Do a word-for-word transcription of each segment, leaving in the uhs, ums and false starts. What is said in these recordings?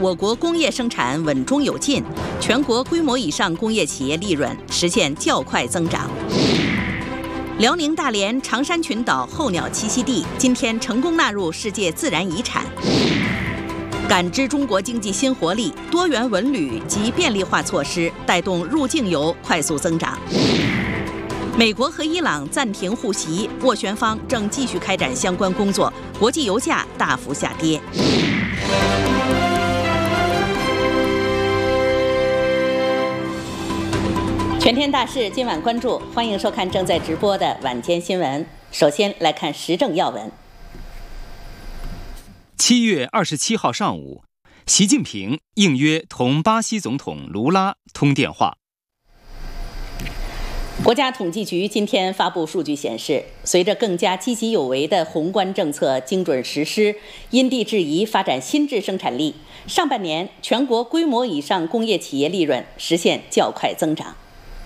我国工业生产稳中有进，全国规模以上工业企业利润实现较快增长。辽宁大连长山群岛候鸟栖息地今天成功纳入世界自然遗产。感知中国经济新活力，多元文旅及便利化措施带动入境游快速增长。美国和伊朗暂停互袭，斡旋方正继续开展相关工作，国际油价大幅下跌。全天大事今晚关注，欢迎收看正在直播的晚间新闻。首先来看时政要闻。 七月二十七号上午，习近平应约同巴西总统卢拉通电话。 国家统计局今天发布数据显示，随着更加积极有为的宏观政策精准实施，因地制宜发展新质生产力，上半年全国规模以上工业企业利润实现较快增长。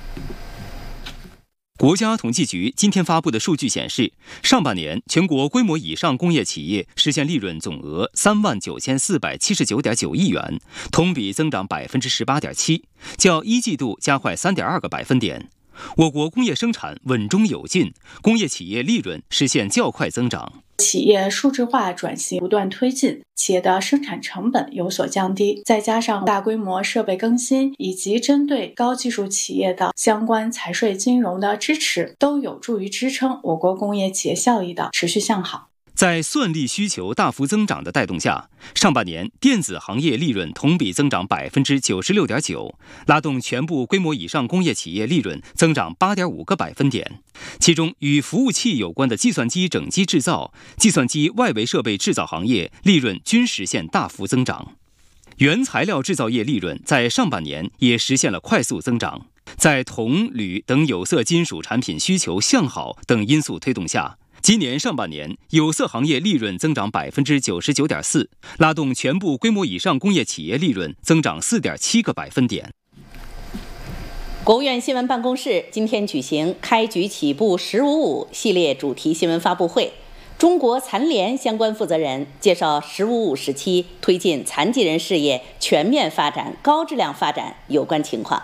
国家统计局今天发布的数据显示，上半年全国规模以上工业企业实现利润总额三万九千四百七十九点九亿元，同比增长百分之十八点七，较一季度加快三点二个百分点。我国工业生产稳中有进，工业企业利润实现较快增长。 企业数字化转型不断推进，企业的生产成本有所降低，再加上大规模设备更新以及针对高技术企业的相关财税金融的支持，都有助于支撑我国工业企业效益的持续向好。 在算力需求大幅增长的带动下，上半年电子行业利润同比增长百分之九十六点九，拉动全部规模以上工业企业利润增长八点五个百分点。其中，与服务器有关的计算机整机制造、计算机外围设备制造行业利润均实现大幅增长。原材料制造业利润在上半年也实现了快速增长。在铜、铝等有色金属产品需求向好等因素推动下，今年上半年有色行业利润增长百分之九十九点四，拉动全部规模以上工业企业利润增长四点七个百分点。 国务院新闻办公室今天举行开局起步“十五五”系列主题新闻发布会，中国残联相关负责人介绍“十五五”时期推进残疾人事业全面发展、高质量发展有关情况。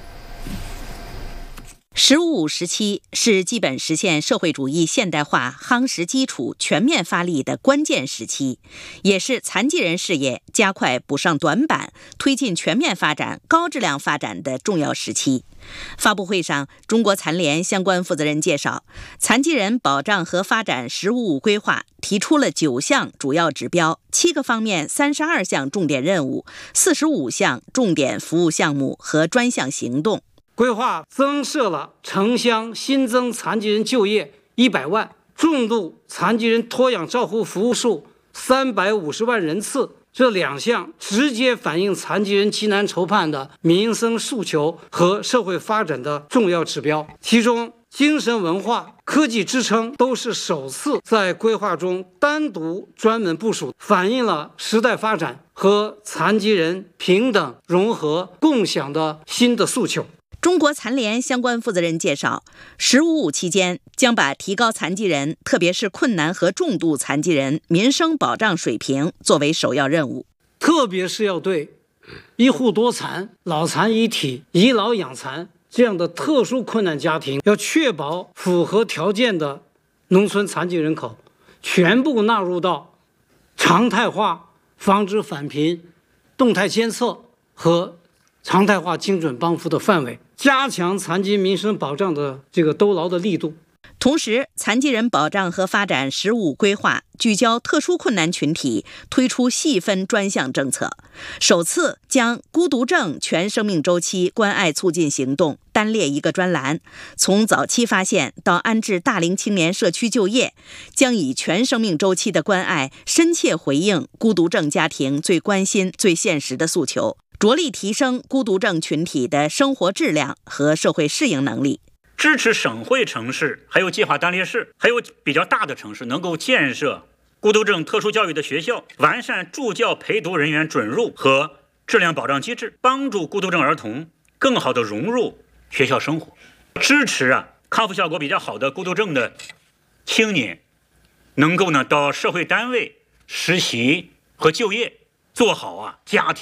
十五五时期是基本实现社会主义现代化夯实基础、全面发力的关键时期，也是残疾人事业加快补上短板、推进全面发展、高质量发展的重要时期。发布会上，中国残联相关负责人介绍，残疾人保障和发展“十五五”规划提出了九项主要指标、七个方面、三十二项重点任务、四十五项重点服务项目和专项行动。 规划增设了城乡新增残疾人就业一百万，重度残疾人托养照护服务数三百五十万人次，这两项直接反映残疾人急难愁盼的民生诉求和社会发展的重要指标。其中，精神文化、科技支撑都是首次在规划中单独专门部署，反映了时代发展和残疾人平等、融合、共享的新的诉求。 中国残联相关负责人介绍，“十五五”期间将把提高残疾人，特别是困难和重度残疾人民生保障水平作为首要任务， 特别是要对一户多残、老残一体、遗老养残这样的特殊困难家庭，要确保符合条件的农村残疾人口全部纳入到常态化防止返贫、动态监测和常态化精准帮扶的范围，加强残疾民生保障的这个兜牢的力度。 同时，残疾人保障和发展“十五五”规划聚焦特殊困难群体，推出细分专项政策，首次将孤独症全生命周期关爱促进行动单列一个专栏，从早期发现到安置大龄青年社区就业，将以全生命周期的关爱深切回应孤独症家庭最关心、最现实的诉求，着力提升孤独症群体的生活质量和社会适应能力。 支持省会城市还有计划单列市还有比较大的城市能够建设孤独症特殊教育的学校，完善助教陪读人员准入和质量保障机制，帮助孤独症儿童更好地融入学校生活。支持啊康复效果比较好的孤独症的青年能够呢到社会单位实习和就业，做好啊家庭